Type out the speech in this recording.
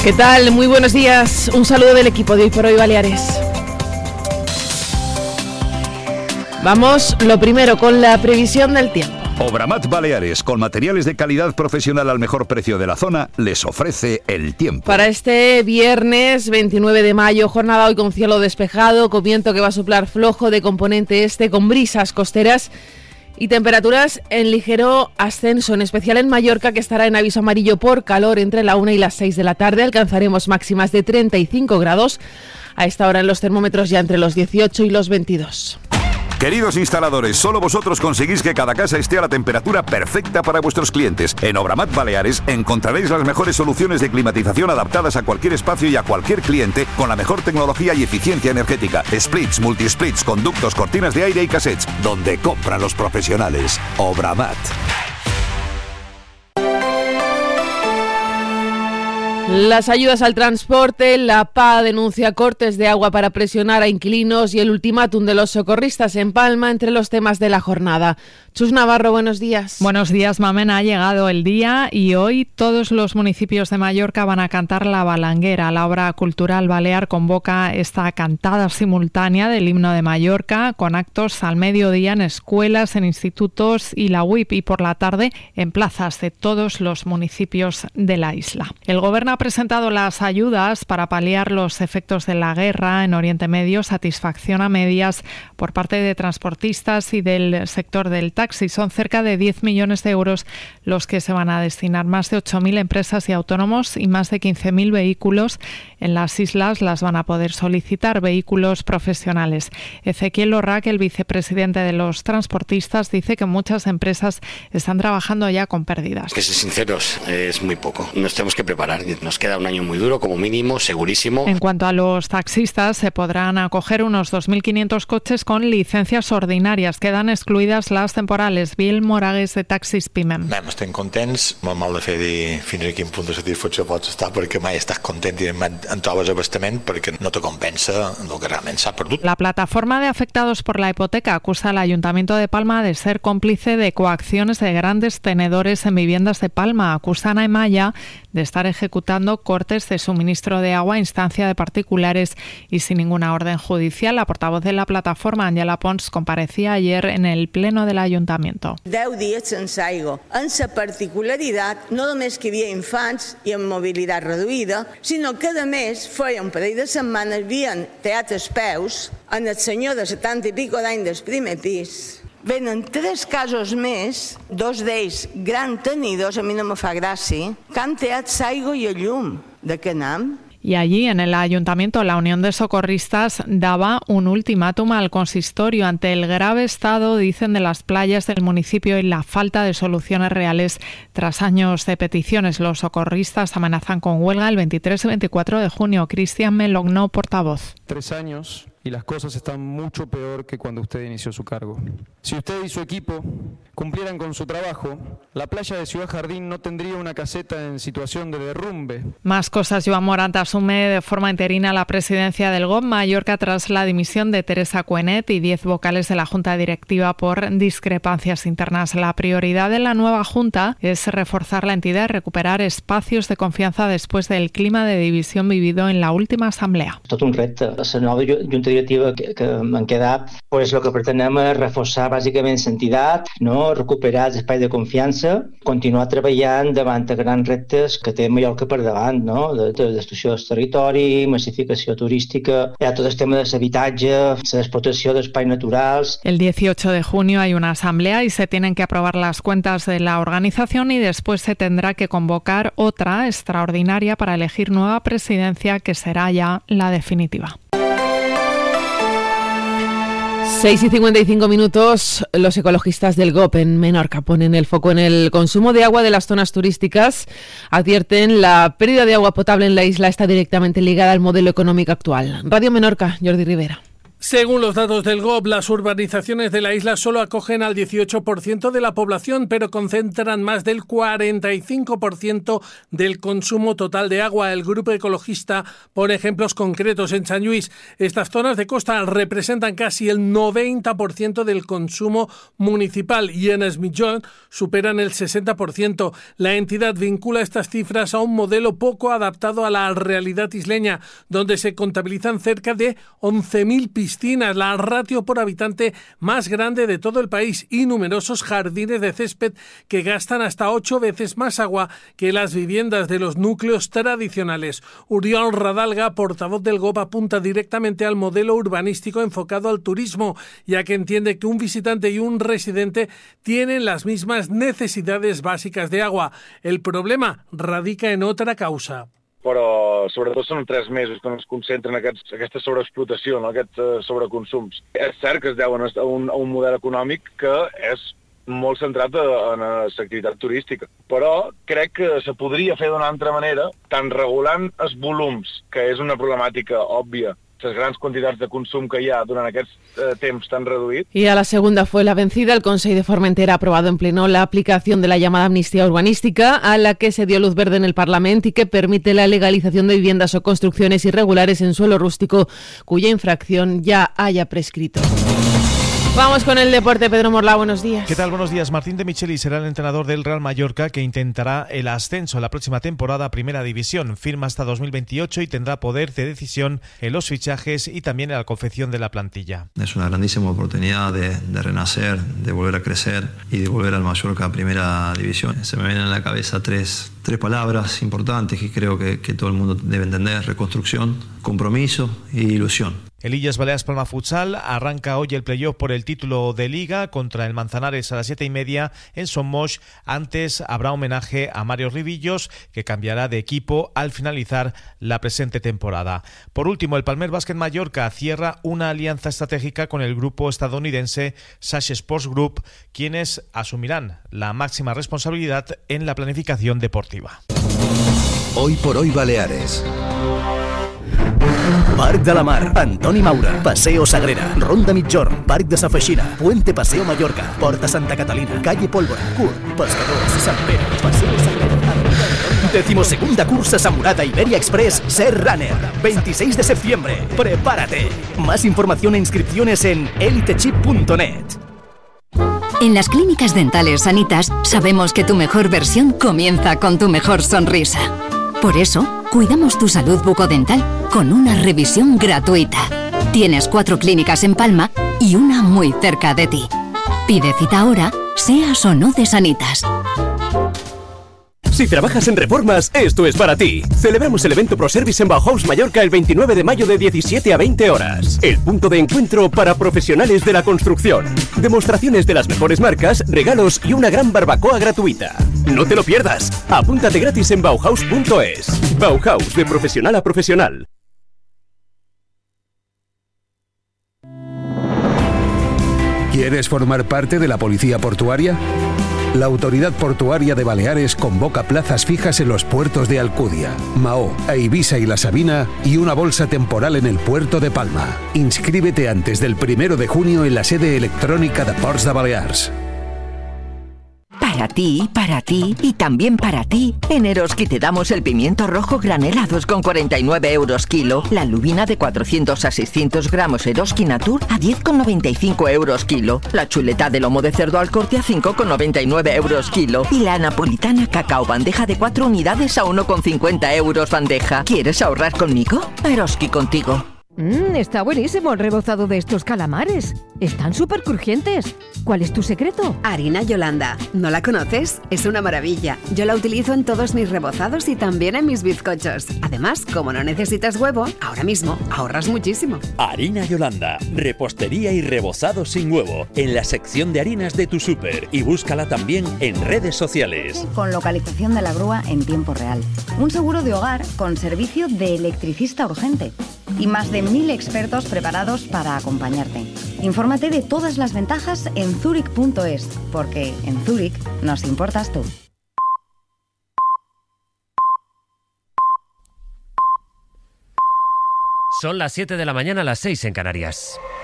¿Qué tal? Muy buenos días. Un saludo del equipo de Hoy por Hoy Baleares. Vamos, lo primero, con la previsión del tiempo. Obramat Baleares, con materiales de calidad profesional al mejor precio de la zona, les ofrece el tiempo. Para este viernes 29 de mayo, jornada hoy con cielo despejado, con viento que va a soplar flojo de componente este, con brisas costeras y temperaturas en ligero ascenso, en especial en Mallorca, que estará en aviso amarillo por calor entre la 1 y las 6 de la tarde. Alcanzaremos máximas de 35 grados. A esta hora en los termómetros ya entre los 18 y los 22. Queridos instaladores, solo vosotros conseguís que cada casa esté a la temperatura perfecta para vuestros clientes. En Obramat Baleares encontraréis las mejores soluciones de climatización adaptadas a cualquier espacio y a cualquier cliente con la mejor tecnología y eficiencia energética. Splits, multisplits, conductos, cortinas de aire y cassettes. Donde compran los profesionales. Obramat. Las ayudas al transporte, la PA denuncia cortes de agua para presionar a inquilinos y el ultimátum de los socorristas en Palma entre los temas de la jornada. Chus Navarro, buenos días. Buenos días, Mamen. Ha llegado el día y hoy todos los municipios de Mallorca van a cantar La Balanguera. La obra cultural balear convoca esta cantada simultánea del himno de Mallorca con actos al mediodía en escuelas, en institutos y la UIP, y por la tarde en plazas de todos los municipios de la isla. El Gobierno ha presentado las ayudas para paliar los efectos de la guerra en Oriente Medio, satisfacción a medias por parte de transportistas y del sector del taxi. Son cerca de 10 millones de euros los que se van a destinar. Más de 8.000 empresas y autónomos y más de 15.000 vehículos en las islas las van a poder solicitar, vehículos profesionales. Ezequiel Lorrac, el vicepresidente de los transportistas, dice que muchas empresas están trabajando ya con pérdidas. Que ser sinceros, es muy poco. Nos tenemos que preparar. Nos queda un año muy duro, como mínimo, segurísimo. En cuanto a los taxistas, se podrán acoger unos 2.500 coches con licencias ordinàries. Quedan excluidas las temporales. Bill Moragues, de Taxis Pimem. Estem contents, molt mal de fer dir fins a quin punt de satisfacció pots estar, perquè mai estàs content i mai en trobes abastament, perquè no te compensa el que realment s'ha perdut. La plataforma de afectados por la hipoteca acusa al Ayuntamiento de Palma de ser cómplice de coacciones de grandes tenedores en viviendas de Palma. Acusan a Emaya de estar ejecutando cortes de suministro de agua a instancia de particulares y sin ninguna orden judicial. La portavoz de la plataforma, Àngela Pons, comparecía ayer en el pleno del Ayuntamiento. 10 dies sense aigua. En la particularitat, no només que hi havia infants i amb mobilitat reduïda, sinó que a més feia un parell de setmanes havien tallat els peus en el senyor de 70 i pico d'any del primer pis. Venen 3 casos més, 2 d'ells grans tenidors, a mi no me fa gràcia, que han tallat l'aigua i el llum. De què anem? Y allí, en el Ayuntamiento, la Unión de Socorristas daba un ultimátum al consistorio ante el grave estado, dicen, de las playas del municipio y la falta de soluciones reales tras años de peticiones. Los socorristas amenazan con huelga el 23 y 24 de junio. Cristian Melogno, portavoz. 3 años y las cosas están mucho peor que cuando usted inició su cargo. Si usted y su equipo cumplieran con su trabajo, la playa de Ciudad Jardín no tendría una caseta en situación de derrumbe. Más cosas. Joan Morant asume de forma interina la presidencia del GOB Mallorca tras la dimisión de Teresa Cuenet y 10 vocales de la Junta Directiva por discrepancias internas. La prioridad de la nueva Junta es reforzar la entidad y recuperar espacios de confianza después del clima de división vivido en la última asamblea. Tot un repte. La nova Junta Directiva que han quedat, pues lo que pretenem és reforçar bàsicament l'entitat, no? Recuperar l'espai de confiança, continuar treballant davant de grans reptes que té Mallorca per davant, no? De destrucció del territori, massificació turística, tot el tema de l'habitatge, l'explotació d'espais naturals. El 18 de junio hay una asamblea y se tienen que aprobar las cuentas de la organización y después se tendrá que convocar otra extraordinaria para elegir nueva presidencia, que será ya la definitiva. 6:55. Los ecologistas del GOP en Menorca ponen el foco en el consumo de agua de las zonas turísticas. Advierten la pérdida de agua potable en la isla está directamente ligada al modelo económico actual. Radio Menorca, Jordi Rivera. Según los datos del GOB, las urbanizaciones de la isla solo acogen al 18% de la población, pero concentran más del 45% del consumo total de agua. El grupo ecologista pone ejemplos concretos. En Sant Lluís, estas zonas de costa representan casi el 90% del consumo municipal y en Es Migjorn superan el 60%. La entidad vincula estas cifras a un modelo poco adaptado a la realidad isleña, donde se contabilizan cerca de 11.000 piscinas, la ratio por habitante más grande de todo el país, y numerosos jardines de césped que gastan hasta 8 veces más agua que las viviendas de los núcleos tradicionales. Oriol Radalga, portavoz del GOB, apunta directamente al modelo urbanístico enfocado al turismo, ya que entiende que un visitante y un residente tienen las mismas necesidades bàsiques de agua. El problema radica en otra causa. Però sobretot són 3 mesos que es concentren aquesta sobreexplotació, no? Aquests sobreconsums. És cert que es deuen a un model econòmic que és molt centrat en l'activitat turística, però crec que se podria fer d'una altra manera, tant regulant els volums, que és una problemàtica òbvia, las grandes cantidades de consumo que hi ha durant aquests temps tan reduïts. Y a la segunda fue la vencida. El Consejo de Formentera ha aprobado en pleno la aplicación de la llamada amnistía urbanística, a la que se dio luz verde en el Parlamento y que permite la legalización de viviendas o construcciones irregulares en suelo rústico cuya infracción ya haya prescrito. Vamos con el deporte. Pedro Morla, buenos días. ¿Qué tal? Buenos días. Martín de Micheli será el entrenador del Real Mallorca, que intentará el ascenso la próxima temporada a Primera División. Firma hasta 2028 y tendrá poder de decisión en los fichajes y también en la confección de la plantilla. Es una grandísima oportunidad de renacer, de volver a crecer y de volver al Mallorca a Primera División. Se me vienen a la cabeza tres palabras importantes que creo que todo el mundo debe entender: reconstrucción, compromiso e ilusión. El Illes Balears Palma Futsal arranca hoy el playoff por el título de Liga contra el Manzanares a las 7:30 en Son Moix. Antes habrá homenaje a Mario Ribillos, que cambiará de equipo al finalizar la presente temporada. Por último, el Palmer Básquet Mallorca cierra una alianza estratégica con el grupo estadounidense Sash Sports Group, quienes asumirán la máxima responsabilidad en la planificación deportiva. Hoy por hoy Baleares. Parc de la Mar, Antoni Maura, Paseo Sagrera, Ronda Migjorn, Parc de Sa Feixina, Puente Paseo Mallorca, Porta Santa Catalina, Calle Pólvora, Curt, Pescadors, Sant Pere, Paseo Sagrera. 12ª cursa Samurata Iberia Express Ser Runner, 26 de septiembre. Prepárate. Más información e inscripciones en elitechip.net. En las clínicas dentales Sanitas sabemos que tu mejor versión comienza con tu mejor sonrisa. Por eso, cuidamos tu salud bucodental con una revisión gratuita. Tienes 4 clínicas en Palma y una muy cerca de ti. Pide cita ahora, seas o no de Sanitas. Si trabajas en reformas, esto es para ti. Celebramos el evento ProService en Bauhaus Mallorca el 29 de mayo de 17 a 20 horas. El punto de encuentro para profesionales de la construcción. Demostraciones de las mejores marcas, regalos y una gran barbacoa gratuita. No te lo pierdas. Apúntate gratis en Bauhaus.es. Bauhaus, de profesional a profesional. ¿Quieres formar parte de la Policía Portuaria? La Autoridad Portuaria de Baleares convoca plazas fijas en los puertos de Alcudia, Mahó, Eivissa y La Sabina y una bolsa temporal en el puerto de Palma. Inscríbete antes del 1 de junio en la sede electrónica de Ports de Balears. Para ti y también para ti, en Eroski te damos el pimiento rojo granelados con 49 euros kilo, la lubina de 400 a 600 gramos Eroski Natur a 10,95 euros kilo, la chuleta de lomo de cerdo al corte a 5,99 euros kilo y la napolitana cacao bandeja de 4 unidades a 1,50 euros bandeja. ¿Quieres ahorrar conmigo? Eroski contigo. Está buenísimo el rebozado de estos calamares. Están súper crujientes. ¿Cuál es tu secreto? Harina Yolanda. ¿No la conoces? Es una maravilla. Yo la utilizo en todos mis rebozados y también en mis bizcochos. Además, como no necesitas huevo, ahora mismo ahorras muchísimo. Harina Yolanda. Repostería y rebozado sin huevo. En la sección de harinas de tu súper. Y búscala también en redes sociales. Con localización de la grúa en tiempo real. Un seguro de hogar con servicio de electricista urgente. Y más de 1000 expertos preparados para acompañarte. Infórmate de todas las ventajas en Zurich.es, porque en Zurich nos importas tú. Son las 7 de la mañana, las 6 en Canarias.